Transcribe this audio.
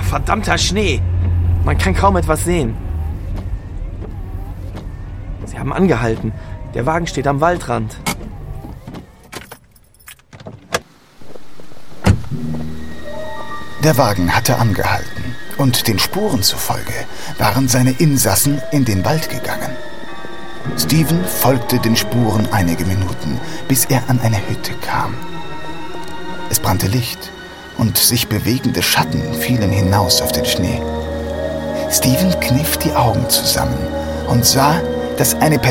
Verdammter Schnee! Man kann kaum etwas sehen. Sie haben angehalten. Der Wagen steht am Waldrand. Der Wagen hatte angehalten und den Spuren zufolge waren seine Insassen in den Wald gegangen. Steven folgte den Spuren einige Minuten, bis er an eine Hütte kam. Es brannte Licht und sich bewegende Schatten fielen hinaus auf den Schnee. Steven kniff die Augen zusammen und sah, dass eine